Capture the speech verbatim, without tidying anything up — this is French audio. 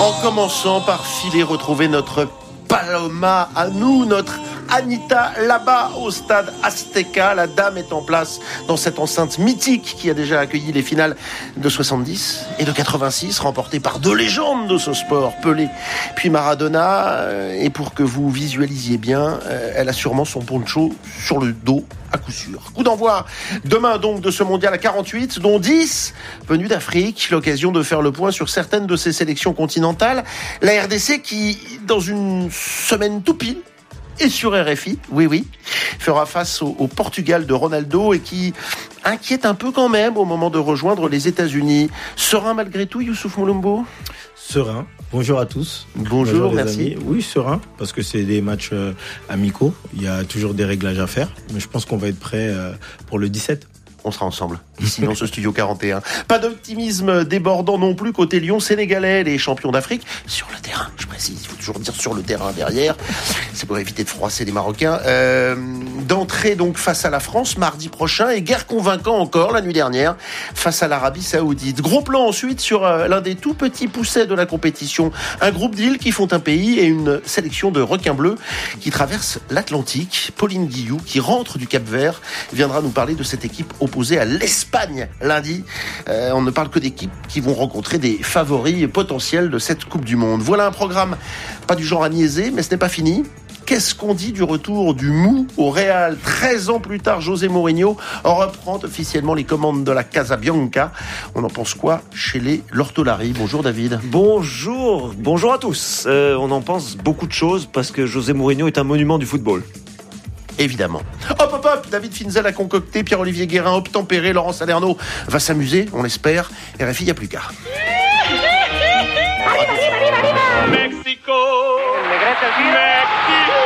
En commençant par filer retrouver notre Paloma à nous, notre Anita là-bas au stade Azteca. La dame est en place dans cette enceinte mythique qui a déjà accueilli les finales de soixante-dix et de quatre-vingt-six, remportées par deux légendes de ce sport, Pelé puis Maradona. Et pour que vous visualisiez bien, elle a sûrement son poncho sur le dos à coup sûr. Coup d'envoi demain donc de ce mondial à quarante-huit, dont dix venus d'Afrique. L'occasion de faire le point sur certaines de ces sélections continentales. La R D C qui, dans une semaine tout pile, et sur R F I, oui oui, fera face au, au Portugal de Ronaldo et qui inquiète un peu quand même au moment de rejoindre les États-Unis. Serein malgré tout, Youssouf Moulumbo ? Serein. Bonjour à tous. Bonjour, Bonjour merci. Amis. Oui, serein, parce que c'est des matchs euh, amicaux. Il y a toujours des réglages à faire, mais je pense qu'on va être prêt euh, pour le dix-sept. On sera ensemble, ici dans ce studio quarante et un. Pas d'optimisme débordant non plus côté Lion sénégalais, les champions d'Afrique, sur le terrain, je précise, il faut toujours dire sur le terrain derrière, c'est pour éviter de froisser les Marocains. Euh, d'entrée donc face à la France mardi prochain, et guère convaincant encore la nuit dernière, face à l'Arabie Saoudite. Gros plan ensuite sur euh, l'un des tout petits poussets de la compétition, un groupe d'îles qui font un pays et une sélection de requins bleus qui traversent l'Atlantique. Pauline Guillou, qui rentre du Cap-Vert, viendra nous parler de cette équipe au opposé à l'Espagne lundi. Euh, on ne parle que d'équipes qui vont rencontrer des favoris potentiels de cette Coupe du Monde. Voilà un programme pas du genre à niaiser, mais ce n'est pas fini. Qu'est-ce qu'on dit du retour du Mou au Real ? treize ans plus tard, José Mourinho reprend officiellement les commandes de la Casa Bianca. On en pense quoi chez les Lortolari ? Bonjour David. Bonjour, bonjour à tous. Euh, on en pense beaucoup de choses parce que José Mourinho est un monument du football. Évidemment. Hop, hop, hop, David Finzel a concocté, Pierre-Olivier Guérin obtempéré, Laurent Salerno va s'amuser, on l'espère. R F I, il n'y a plus qu'à. Mexico, Mexico.